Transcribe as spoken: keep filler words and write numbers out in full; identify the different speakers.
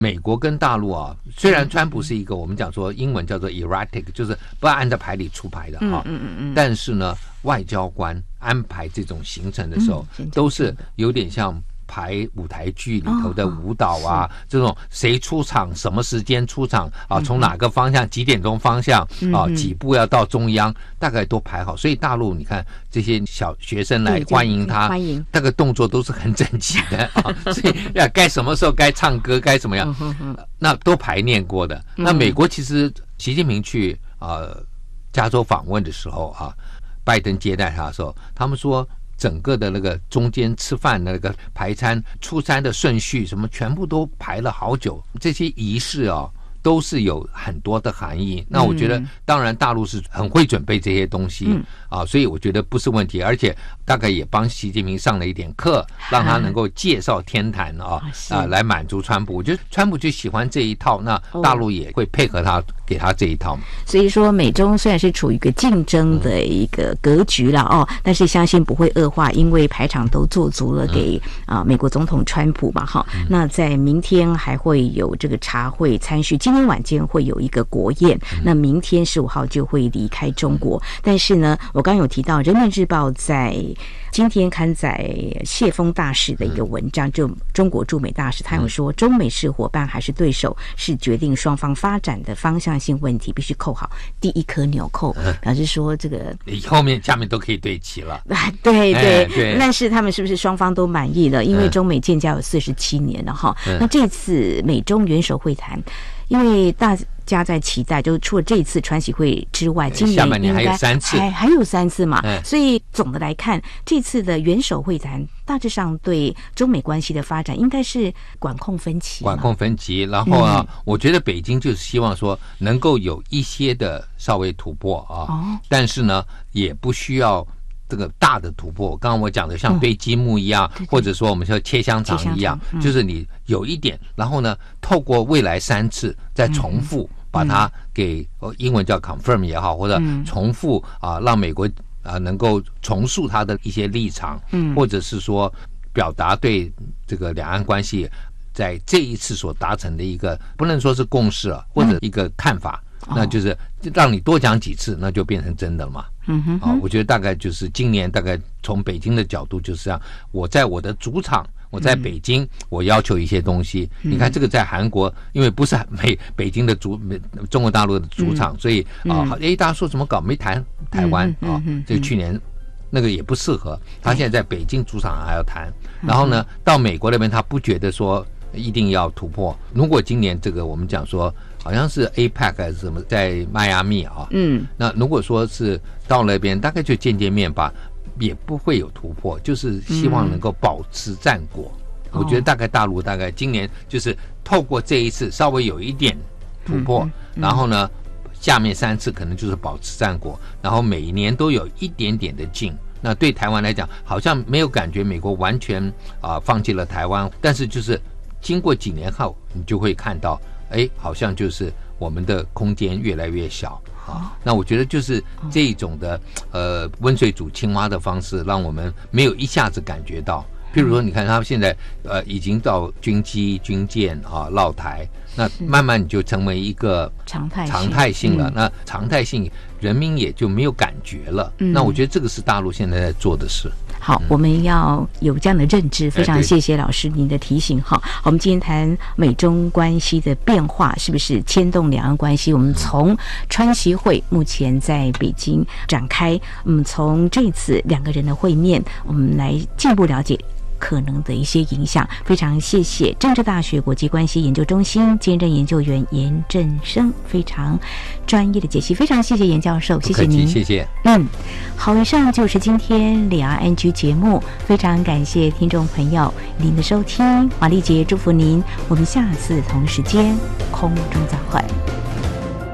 Speaker 1: 美国跟大陆啊，虽然川普是一个我们讲说英文叫做 erratic， 就是不按照牌理出牌的啊，嗯嗯嗯，但是呢，外交官安排这种行程的时候，嗯、都是有点像排舞台剧里头的舞蹈啊，哦、这种谁出场、什么时间出场啊，从哪个方向、几点钟方向啊，嗯、几步要到中央，大概都排好。所以大陆你看这些小学生来欢迎他，欢迎那个动作都是很整齐的啊，所以要该什么时候该唱歌，该怎么样，嗯、那都排练过的。嗯、那美国其实习近平去呃加州访问的时候啊，拜登接待他的时候，他们说。整个的那个中间吃饭的那个排餐出餐的顺序什么全部都排了好久，这些仪式啊都是有很多的含义。那我觉得当然大陆是很会准备这些东西、嗯、啊，所以我觉得不是问题，而且大概也帮习近平上了一点课，让他能够介绍天坛啊啊来满足川普。我觉得川普就喜欢这一套，那大陆也会配合他给他这一套。
Speaker 2: 所以说美中虽然是处于一个竞争的一个格局了哦，但是相信不会恶化，因为排场都做足了给啊、呃、美国总统川普嘛哈。那在明天还会有这个茶会参叙，今天晚间会有一个国宴，那明天十五号就会离开中国。但是呢，我刚刚有提到《人民日报》在今天刊载谢峰大使的一个文章，就中国驻美大使，他有说中美是伙伴还是对手，是决定双方发展的方向性问题，必须扣好第一颗纽扣，表示说这个
Speaker 1: 你后面下面都可以对齐了。
Speaker 2: 对 对, 对，但是他们是不是双方都满意了？因为中美建交有四十七年了哈。那这次美中元首会谈，因为大家在期待，就是除了这一次川习会之外，今年应该
Speaker 1: 还有三次，
Speaker 2: 还还有三次嘛。嗯、所以总的来看，这次的元首会谈大致上对中美关系的发展应该是管控分歧。
Speaker 1: 管控分歧，然后啊，嗯、我觉得北京就是希望说能够有一些的稍微突破啊，哦、但是呢，也不需要。这个大的突破，刚刚我讲的像堆积木一样，嗯、或者说我们说切香肠一样，嗯、就是你有一点，然后呢，透过未来三次再重复，嗯、把它给、嗯、英文叫 confirm 也好，或者重复啊，让美国啊能够重塑它的一些立场，嗯、或者是说表达对这个两岸关系在这一次所达成的一个不能说是共识了，或者一个看法。嗯、那就是让你多讲几次，那就变成真的了嘛。嗯哼哼，啊，我觉得大概就是今年大概从北京的角度就是这样，我在我的主场，我在北京，嗯、我要求一些东西。嗯、你看这个在韩国，因为不是美北京的主中国大陆的主场，嗯、所以啊，哎，大家说怎么搞没谈台湾啊？这去年那个也不适合，他现在在北京主场还要谈，然后呢，到美国那边他不觉得说一定要突破。如果今年这个我们讲说。好像是 A P E C 还是什么，在迈阿密啊。嗯，那如果说是到那边，大概就见见面吧，也不会有突破，就是希望能够保持战果。嗯、我觉得大概大陆大概今年就是透过这一次稍微有一点突破，嗯嗯、然后呢，下面三次可能就是保持战果，然后每一年都有一点点的进。那对台湾来讲，好像没有感觉美国完全啊、呃、放弃了台湾，但是就是经过几年后，你就会看到。哎，好像就是我们的空间越来越小啊。那我觉得就是这种的呃温水煮青蛙的方式，让我们没有一下子感觉到。譬如说，你看他现在呃已经到军机、军舰啊绕台，那慢慢你就成为一个
Speaker 2: 常态
Speaker 1: 常态性了。嗯、那常态性，人民也就没有感觉了。嗯、那我觉得这个是大陆现在在做的事。
Speaker 2: 好，我们要有这样的认知，非常谢谢老师您的提醒哈。我们今天谈美中关系的变化，是不是牵动两岸关系？我们从川习会目前在北京展开，嗯，从这次两个人的会面，我们来进一步了解可能的一些影响。非常谢谢政治大学国际关系研究中心兼任研究员严振声非常专业的解析，非常谢谢严教授，谢谢您，
Speaker 1: 谢谢。
Speaker 2: 嗯，好，以上就是今天两岸 N G 节目，非常感谢听众朋友您的收听，华丽姐祝福您，我们下次同时间空中再会。